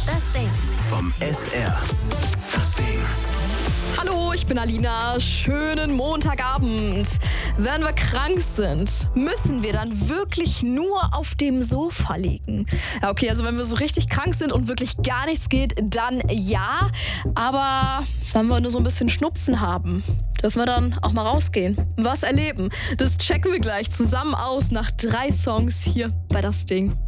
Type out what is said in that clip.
Das Ding. Vom SR. Das Ding. Hallo, ich bin Alina. Schönen Montagabend. Wenn wir krank sind, müssen wir dann wirklich nur auf dem Sofa liegen? Ja, okay, also wenn wir so richtig krank sind und wirklich gar nichts geht, dann ja. Aber wenn wir nur so ein bisschen Schnupfen haben, dürfen wir dann auch mal rausgehen. Was erleben? Das checken wir gleich zusammen aus nach 3 Songs hier bei Das Ding.